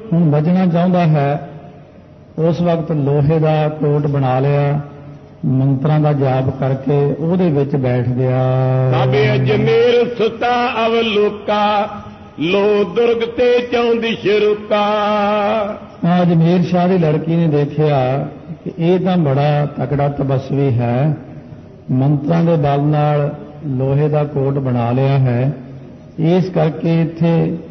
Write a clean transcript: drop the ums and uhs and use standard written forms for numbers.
ਹੁਣ ਬਚਣਾ ਚਾਹੁੰਦਾ ਹੈ। ਉਸ ਵਕਤ ਲੋਹੇ ਦਾ ਕੋਟ ਬਣਾ ਲਿਆ, ਮੰਤਰਾਂ ਦਾ ਜਾਪ ਕਰਕੇ ਉਹਦੇ ਵਿੱਚ ਬੈਠ ਗਿਆ। ਕਾਬੇ ਅਜਮੇਰ ਸੁਤਾ ਅਵਲੋਕਾ, ਲੋ ਦੁਰਗ ਤੇ ਚੌਂਦੀ ਸ਼ਰੂਕਾ। ਅਜਮੇਰ ਸ਼ਾਹ ਦੀ ਲੜਕੀ ਨੇ ਦੇਖਿਆ ਕਿ ਇਹ ਤਾਂ ਬੜਾ ਤਕੜਾ ਤਪਸਵੀ ਹੈ, ਮੰਤਰਾਂ ਦੇ ਬਲ ਨਾਲ ਲੋਹੇ ਦਾ ਕੋਟ ਬਣਾ ਲਿਆ ਹੈ, ਇਸ ਕਰਕੇ ਇੱਥੇ